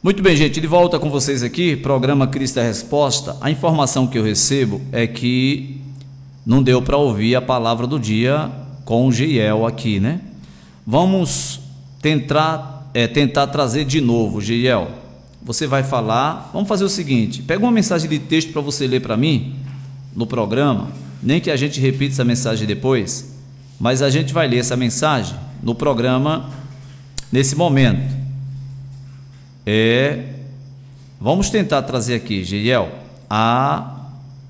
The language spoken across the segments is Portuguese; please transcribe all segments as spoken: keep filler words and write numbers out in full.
Muito bem, gente, de volta com vocês aqui, programa Cristo é Resposta. A informação que eu recebo é que não deu para ouvir a palavra do dia com o Geiel aqui, né? Vamos tentar, é, tentar trazer de novo, Geiel. Você vai falar, vamos fazer o seguinte, pega uma mensagem de texto para você ler para mim no programa, nem que a gente repita essa mensagem depois, mas a gente vai ler essa mensagem no programa nesse momento. É, vamos tentar trazer aqui, Geiel, a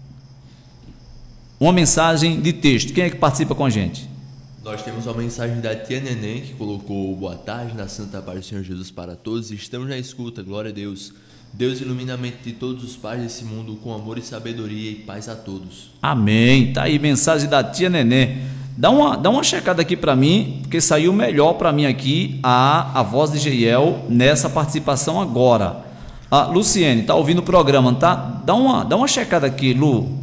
uma mensagem de texto. Quem é que participa com a gente? Nós temos uma mensagem da tia Neném, que colocou boa tarde na Santa Paz do Senhor Jesus para todos. Estamos na escuta, glória a Deus. Deus ilumina a mente de todos os pais desse mundo com amor e sabedoria e paz a todos. Amém. Tá aí, mensagem da tia Neném. Dá uma, dá uma checada aqui para mim, porque saiu melhor para mim aqui a, a voz de Geiel nessa participação agora. A Luciene, tá ouvindo o programa, tá? Dá uma, dá uma checada aqui, Lu,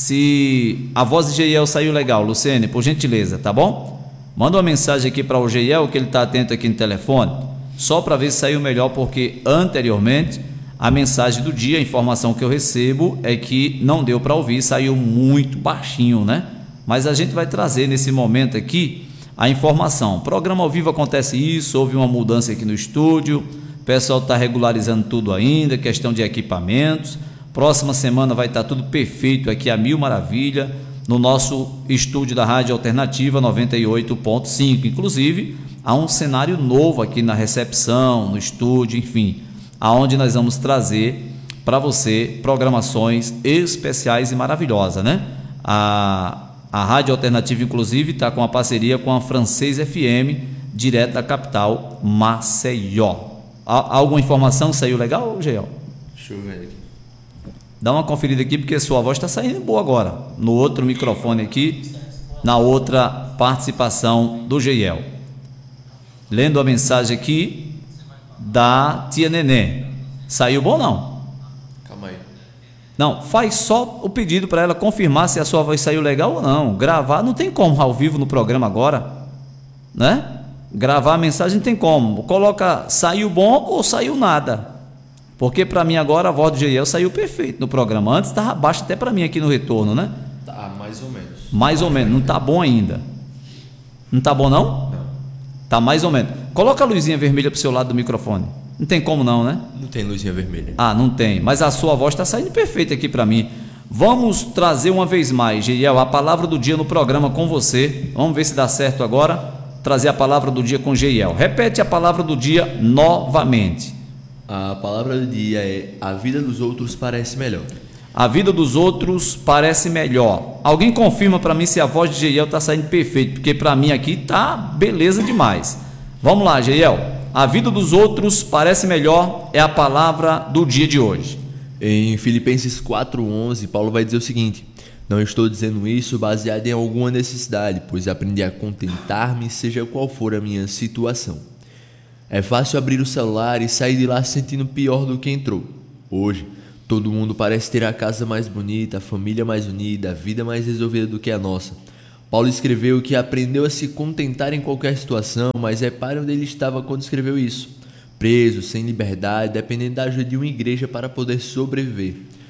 se a voz de Geiel saiu legal. Luciene, por gentileza, tá bom? Manda uma mensagem aqui para o Geiel, que ele tá atento aqui no telefone, só para ver se saiu melhor, porque anteriormente a mensagem do dia, a informação que eu recebo é que não deu para ouvir, saiu muito baixinho, né? Mas a gente vai trazer nesse momento aqui a informação. Programa ao vivo acontece isso, houve uma mudança aqui no estúdio, o pessoal está regularizando tudo ainda, questão de equipamentos. Próxima semana vai estar tudo perfeito aqui a mil maravilha, no nosso estúdio da Rádio Alternativa noventa e oito ponto cinco. Inclusive, há um cenário novo aqui na recepção, no estúdio, enfim, aonde nós vamos trazer para você programações especiais e maravilhosas, né? A A Rádio Alternativa, inclusive, está com uma parceria com a Francês F M, direto da capital, Maceió. Há alguma informação saiu legal, Geiel? Deixa eu ver aqui. Dá uma conferida aqui, porque sua voz está saindo boa agora. No outro microfone aqui, na outra participação do Geiel. Lendo a mensagem aqui da tia Nenê. Saiu bom ou não? Calma aí. Não, faz só o pedido para ela confirmar se a sua voz saiu legal ou não. Gravar não tem como ao vivo no programa agora, né? Gravar a mensagem não tem como. Coloca saiu bom ou saiu nada. Porque para mim agora a voz do Geiel saiu perfeito no programa. Antes estava baixo até para mim aqui no retorno, né? Tá, mais ou menos. Mais ou menos, não tá bom ainda. Não tá bom não? Não. Tá mais ou menos. Coloca a luzinha vermelha pro seu lado do microfone. Não tem como não, né? Não tem luzinha vermelha. Ah, não tem, mas a sua voz está saindo perfeita aqui para mim. Vamos trazer uma vez mais, Geiel, a palavra do dia no programa com você. Vamos ver se dá certo agora, trazer a palavra do dia com Geiel. Repete a palavra do dia novamente. A palavra do dia é: a vida dos outros parece melhor. A vida dos outros parece melhor. Alguém confirma para mim se a voz de Geiel está saindo perfeita, porque para mim aqui tá beleza demais. Vamos lá, Geiel. A vida dos outros parece melhor é a palavra do dia de hoje. Em Filipenses quatro, onze, Paulo vai dizer o seguinte: não estou dizendo isso baseado em alguma necessidade, pois aprendi a contentar-me, seja qual for a minha situação. É fácil abrir o celular e sair de lá sentindo pior do que entrou. Hoje, todo mundo parece ter a casa mais bonita, a família mais unida, a vida mais resolvida do que a nossa. Paulo escreveu que aprendeu a se contentar em qualquer situação, mas repare onde ele estava quando escreveu isso. Preso, sem liberdade, dependendo da ajuda de uma igreja para poder sobreviver.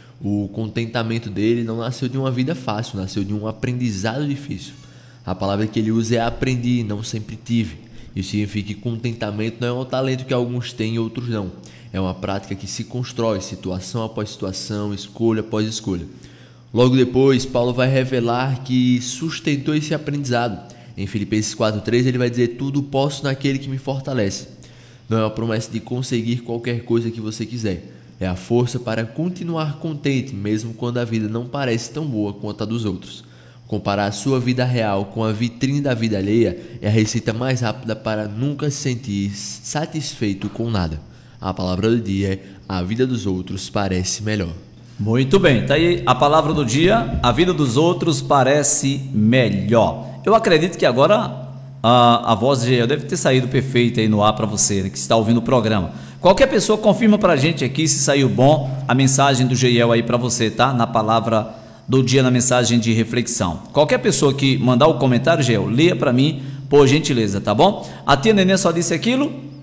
O contentamento dele não nasceu de uma vida fácil, nasceu de um aprendizado difícil. A palavra que ele usa é aprendi, não sempre tive. Isso significa que contentamento não é um talento que alguns têm e outros não. É uma prática que se constrói, situação após situação, escolha após escolha. Logo depois, Paulo vai revelar que sustentou esse aprendizado. Em Filipenses quatro, três, ele vai dizer: tudo posso naquele que me fortalece. Não é uma promessa de conseguir qualquer coisa que você quiser. É a força para continuar contente, mesmo quando a vida não parece tão boa quanto a dos outros. Comparar a sua vida real com a vitrine da vida alheia é a receita mais rápida para nunca se sentir satisfeito com nada. A palavra do dia é: a vida dos outros parece melhor. Muito bem, tá aí a palavra do dia: a vida dos outros parece melhor. Eu acredito que agora a, a voz de Geiel deve ter saído perfeita aí no ar para você, né, que está ouvindo o programa. Qualquer pessoa confirma para a gente aqui se saiu bom a mensagem do Geiel aí para você, tá? Na palavra do dia, na mensagem de reflexão. Qualquer pessoa que mandar o comentário, Geiel, leia para mim, por gentileza, tá bom? A tia Nenê só disse aquilo? Sim.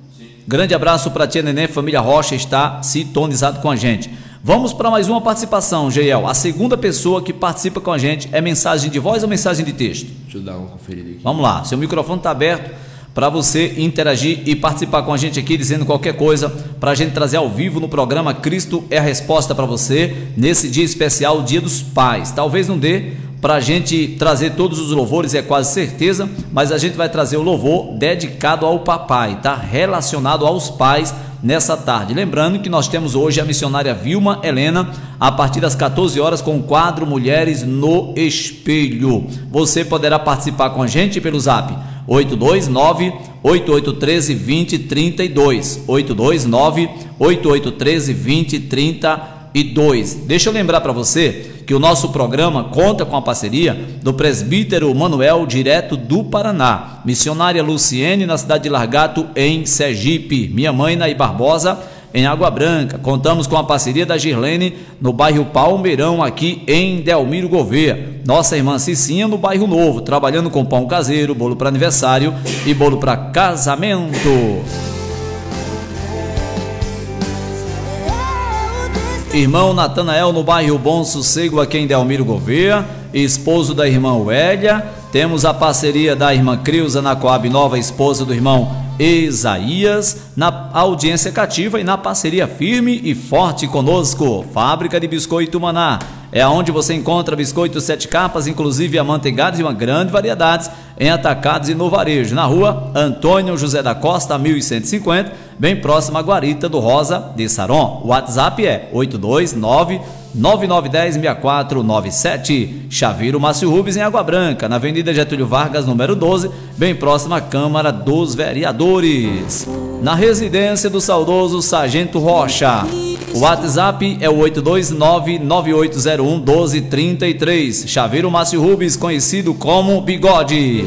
Grande abraço para tia Nenê, família Rocha está sintonizado com a gente. Vamos para mais uma participação, Geiel. A segunda pessoa que participa com a gente é mensagem de voz ou mensagem de texto? Deixa eu dar uma conferida aqui. Vamos lá, seu microfone está aberto para você interagir e participar com a gente aqui, dizendo qualquer coisa, para a gente trazer ao vivo no programa Cristo é a Resposta para você, nesse dia especial, Dia dos Pais. Talvez não dê para a gente trazer todos os louvores, é quase certeza, mas a gente vai trazer o louvor dedicado ao papai, tá? Relacionado aos pais nessa tarde. Lembrando que nós temos hoje a missionária Vilma Helena, a partir das quatorze horas, com o quadro Mulheres no Espelho. Você poderá participar com a gente pelo zap oito dois nove, oito oito um três, dois zero três dois, oito dois nove, oito oito um três, dois zero três dois. Deixa eu lembrar para você que o nosso programa conta com a parceria do presbítero Manuel, direto do Paraná, missionária Luciene, na cidade de Largato, em Sergipe, minha mãe Naí Barbosa, em Água Branca. Contamos com a parceria da Girlene, no bairro Palmeirão, aqui em Delmiro Gouveia. Nossa irmã Cicinha, no bairro Novo, trabalhando com pão caseiro, bolo para aniversário e bolo para casamento. Irmão Natanael, no bairro Bom Sossego, aqui em Delmiro Gouveia, esposo da irmã Uélia. Temos a parceria da irmã Creuza, na Coab Nova, esposa do irmão Isaías, na audiência cativa e na parceria firme e forte conosco. Fábrica de Biscoito Maná, é onde você encontra biscoitos sete capas, inclusive amanteigados e uma grande variedade em atacados e no varejo, na rua Antônio José da Costa, mil cento e cinquenta, bem próximo à Guarita do Rosa de Saron. O WhatsApp é oito dois nove, nove nove um zero, seis quatro nove sete. Chaveiro Márcio Rubens, em Água Branca, na Avenida Getúlio Vargas, número doze, bem próximo à Câmara dos Vereadores. Na residência do saudoso Sargento Rocha. O WhatsApp é o oito dois nove, nove oito zero um, um dois três três. Chaveiro Márcio Rubens, conhecido como Bigode.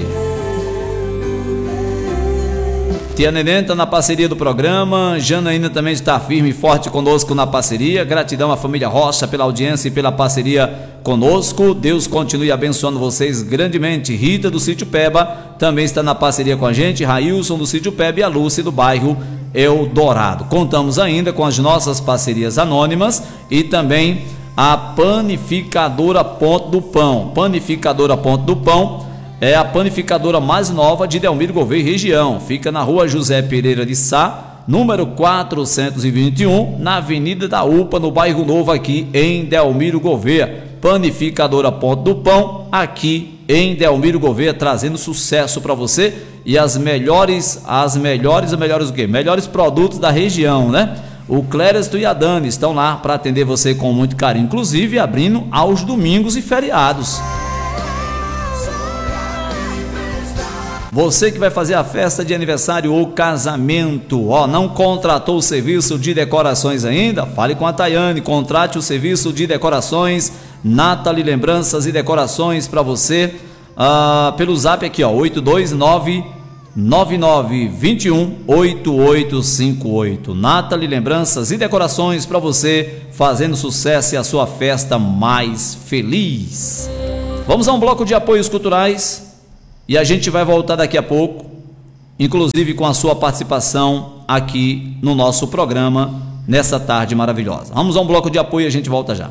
Tia Neném está na parceria do programa. Janaína também está firme e forte conosco na parceria. Gratidão à família Rocha pela audiência e pela parceria conosco. Deus continue abençoando vocês grandemente. Rita do Sítio Peba também está na parceria com a gente. Railson do Sítio Peba e a Lúcia do bairro Eldorado. Contamos ainda com as nossas parcerias anônimas e também a Panificadora Ponto do Pão. Panificadora Ponto do Pão é a panificadora mais nova de Delmiro Gouveia e região. Fica na rua José Pereira de Sá, número quatrocentos e vinte e um, na Avenida da U P A, no bairro Novo, aqui em Delmiro Gouveia. Panificadora Ponto do Pão, aqui em Delmiro Gouveia, trazendo sucesso para você e as melhores, as melhores, os melhores o quê? Melhores produtos da região, né? O Clériston e a Dani estão lá para atender você com muito carinho, inclusive abrindo aos domingos e feriados. Você que vai fazer a festa de aniversário ou casamento, ó, não contratou o serviço de decorações ainda? Fale com a Tayane, contrate o serviço de decorações Nathalie Lembranças e Decorações para você, ah, pelo zap aqui, ó, oito dois nove, nove nove dois um, oito oito cinco oito. Nathalie Lembranças e Decorações para você, fazendo sucesso e a sua festa mais feliz. Vamos a um bloco de apoios culturais. E a gente vai voltar daqui a pouco, inclusive com a sua participação aqui no nosso programa, nessa tarde maravilhosa. Vamos a um bloco de apoio e a gente volta já.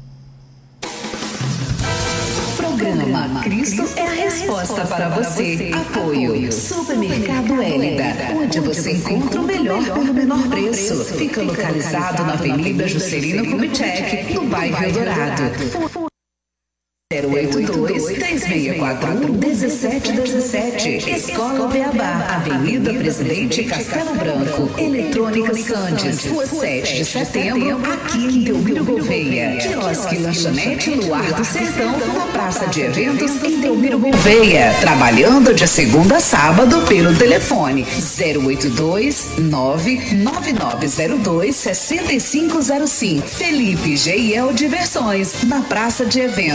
Programa Cristo é a resposta para você. Apoio Supermercado Hélida, onde você encontra o melhor pelo menor preço. Fica localizado na Avenida Juscelino Kubitschek, no bairro Eldorado. zero oito dois, três seis quatro um, um sete um sete. Escola Beabá, Avenida Presidente Castelo Branco. Eletrônica Sandes, Rua sete de setembro, aqui em Delmiro Gouveia. Quiosque Lanchonete Luar do Sertão, na Praça de Eventos em Delmiro Gouveia. Trabalhando de segunda a sábado pelo telefone zero oito dois, nove nove nove zero dois, seis cinco zero cinco. Felipe G I L Diversões, na Praça de Eventos,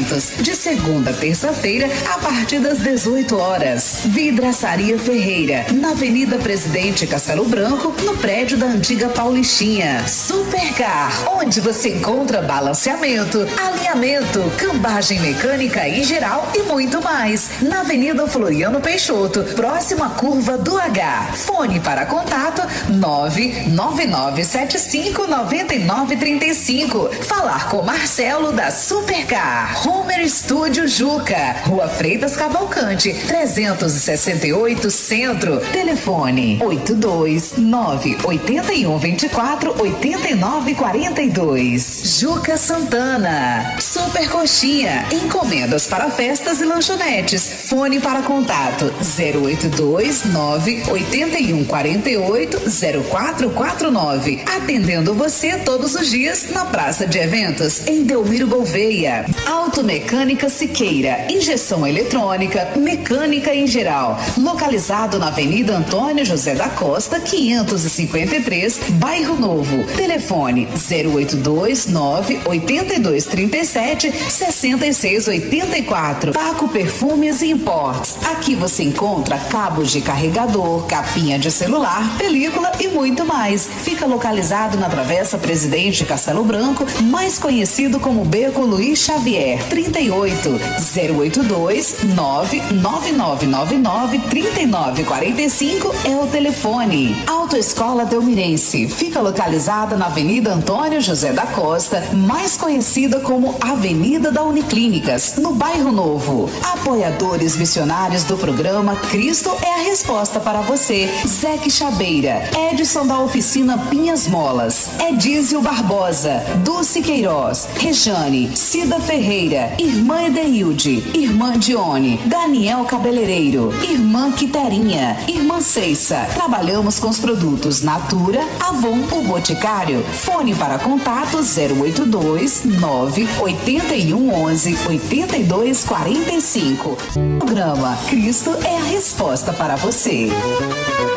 de segunda a terça-feira, a partir das dezoito horas. Vidraçaria Ferreira, na Avenida Presidente Castelo Branco, no prédio da antiga Paulistinha. Supercar, onde você encontra balanceamento, alinhamento, cambagem mecânica em geral e muito mais. Na Avenida Floriano Peixoto, próxima à curva do H. Fone para contato nove nove nove sete cinco nove nove três cinco. Falar com Marcelo da Supercar. Homer Studio Juca, Rua Freitas Cavalcante, trezentos e sessenta e oito Centro. Telefone oito dois nove oito um dois quatro oito nove quatro dois. Juca Santana. Super Coxinha, encomendas para festas e lanchonetes. Fone para contato zero oito dois nove oito um quatro oito zero quatro quatro nove. Atendendo você todos os dias na Praça de Eventos, em Delmiro Gouveia. Automecânica Siqueira, injeção eletrônica, mecânica em geral. Localizado na Avenida Antônio José da Costa, quinhentos e cinquenta e três, Bairro Novo. Telefone zero oito dois nove oito dois três sete seis seis oito quatro. Paco Perfumes e Imports. Aqui você encontra cabos de carregador, capinha de celular, película e muito mais. Fica localizado na Travessa Presidente Castelo Branco, mais conhecido como Beco Luiz Xavier. trinta e oito zero oito dois nove nove nove nove nove três nove quatro cinco é o telefone. Autoescola Delmirense fica localizada na Avenida Antônio José da Costa, mais conhecida como Avenida da Uniclínicas, no Bairro Novo. Apoiadores missionários do programa Cristo é a Resposta para você. Zeque Chabeira, Edson da Oficina Pinhas Molas, Edísio Barbosa, Dulce Queiroz, Rejane, Cida Ferreira, Irmã Edeilde, Irmã Dione, Daniel Cabeleireiro, Irmã Quiterinha, Irmã Ceissa. Trabalhamos com os produtos Natura, Avon, o Boticário. Fone para contato zero oito dois nove oito um onze oito dois quatro cinco. Programa Cristo é a Resposta para você.